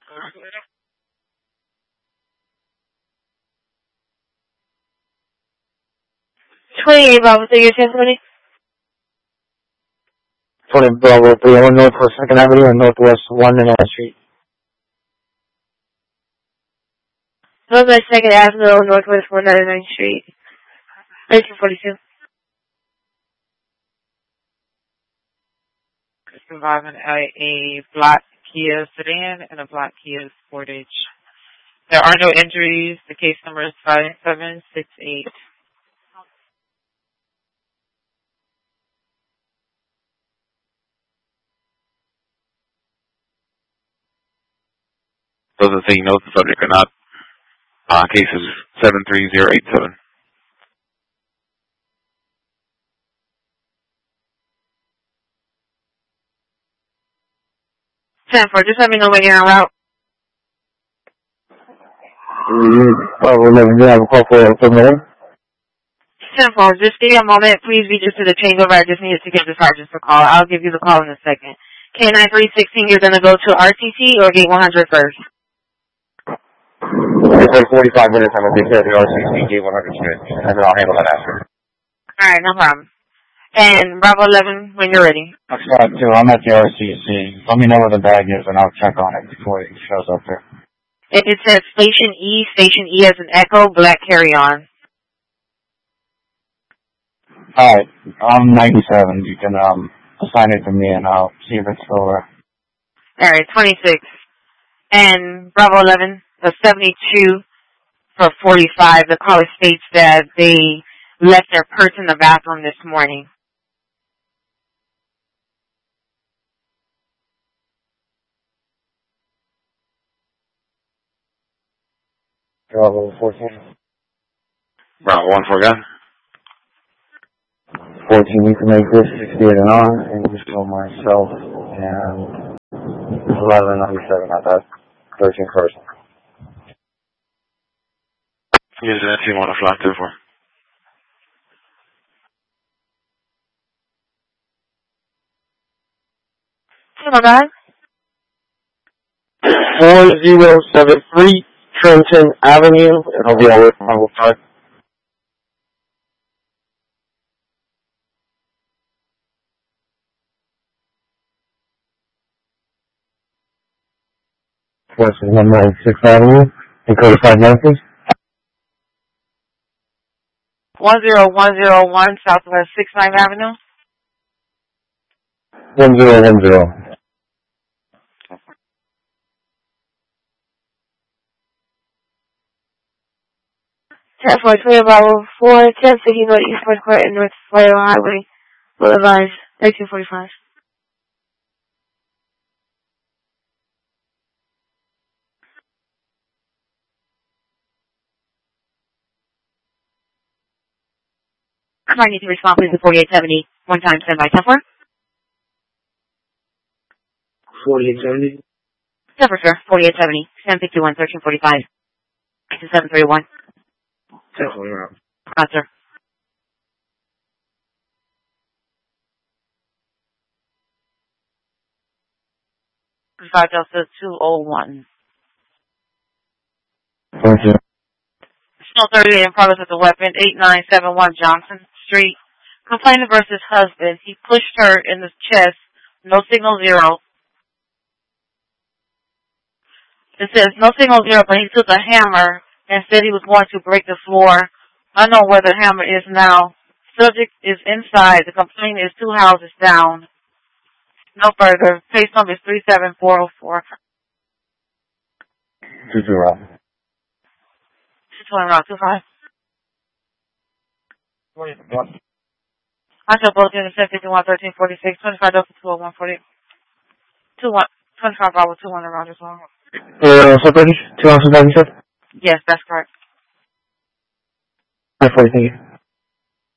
28 Bravo 3, your 1020. 20 Bravo 3, on Northwest 2nd Avenue and Northwest 1 and Street. Northwest 2nd Avenue, Northwest 199th Street. 1342. Involving a black Kia sedan and a black Kia Sportage. There are no injuries. The case number is 5768. Doesn't say he knows the subject or not. Case is 73087. Just let me know when you're en route. We'll never have a call for a minute. 10-4, just give me a moment. Please be just to the changeover. I just needed to give the sergeant a call. I'll give you the call in a second. K9316, you're going to go to RTC or gate 100 first? It's 45 minutes. I'm going to be here at the RTC gate 100 unit, and then I'll handle that after. Alright, no problem. And Bravo 11, when you're ready. That's right, too. I'm at the RCC. Let me know where the bag is, and I'll check on it before it shows up there. It says Station E as an Echo, black carry-on. Alright, I'm 97. You can assign it to me, and I'll see if it's still there. Alright, 26. And Bravo 11, the 72 for 45, the caller states that they left their purse in the bathroom this morning. Bravo 14. Bravo 1 for gun. 14, you can make this 68 and on, and just go myself, and 1197 at that 13 person. Use that team on a flat 2-4. Oh my God. 4073 Trenton Avenue, and I'll be all with Bravo 5. West 196th Avenue, and code 590. 10101 Southwest 69th Avenue. 1010. 10-4, Bravo 4, 1050 North East Fourth Court and North Florida Highway Boulevard, 1945. I might need to respond, please, to 4870. One time, stand by. 10-4. 4870. 10-4, sir. 4870. 1051, 1345. 731. 10-4. Sir. Delta 201. Thank you. Snow 38 in progress with the weapon, 8971 Johnson Street. Complainant versus husband. He pushed her in the chest. No signal 0. It says no signal 0, but he took a hammer and said he was going to break the floor. I don't know where the hammer is now. Subject is inside. The complainant is 2 houses down. No further. Case number is 37404. 20. 620 route 25. I shall both units 1051 1346 25 Delta 201 40 21 25 Bravo 200 Rogers long. Separated? 2 ounces, 97? Yes, that's correct. 40, thank you.